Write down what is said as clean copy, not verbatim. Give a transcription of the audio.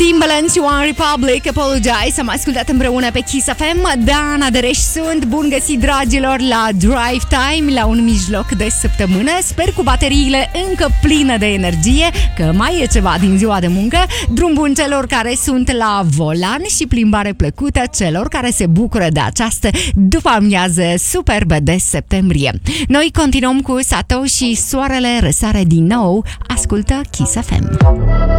Timbaland și One Republic, Apologize. Am ascultat împreună pe Kiss FM. Dana Dereș sunt. Bun găsit, dragilor, la Drive Time, la un mijloc de săptămână. Sper cu bateriile încă plină de energie, că mai e ceva din ziua de muncă. Drum bun celor care sunt la volan și plimbare plăcută celor care se bucură de această după-amiază superbă de septembrie. Noi continuăm cu Sato și soarele răsare din nou. Ascultă Kiss FM.